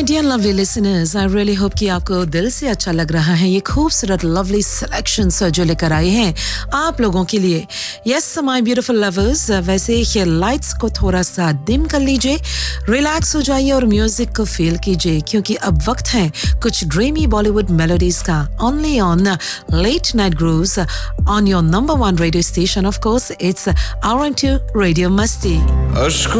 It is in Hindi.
My dear lovely listeners, I really hope कि आपको दिल से अच्छा लग रहा है ये खूबसूरत lovely selections जो लेकर आए हैं आप लोगों के लिए. Yes, my beautiful lovers, वैसे ये lights को थोड़ा सा dim कर लीजिए, relax हो जाइए और music को feel कीजिए क्योंकि अब वक्त है कुछ dreamy Bollywood melodies का. Only on Late Night Grooves on your number one radio station, of course, it's RM2 Radio Masti.